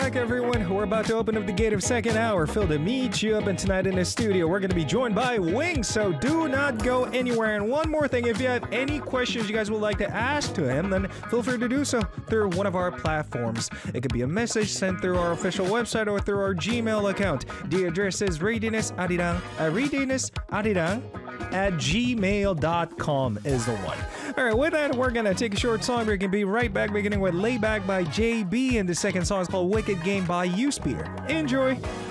Back, everyone. We're about to open up the gate of second hour. Phil to meet you up, and tonight in the studio we're going to be joined by Wing, so do not go anywhere. And one more thing, if you have any questions you guys would like to ask to him, then feel free to do so through one of our platforms. It could be a message sent through our official website or through our Gmail account. The address is readinessarirang@gmail.com is the one. Alright, with that, we're gonna take a short song break and be right back, beginning with Layback by JB, and the second song is called Wicked Game by U-Spear. Enjoy!